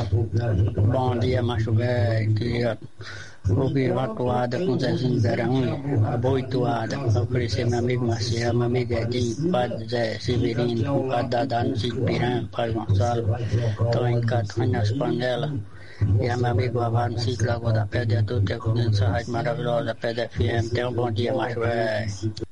Bom dia, macho velho. Queria ouvir uma toada com o Zezinho Garanhuns, uma boa toada, para oferecer meu amigo Marcelo, meu amigo Edinho, padre Zé Severino, padre Dadá no Sítio Piranga, padre Gonçalo, Toninho Catonho nas panelas, e a meu amigo Avá no Sítio Lagoa da Pedra, e a todo tempo nessa rádio maravilhosa, Pedra FM. Tenha um bom dia, macho velho.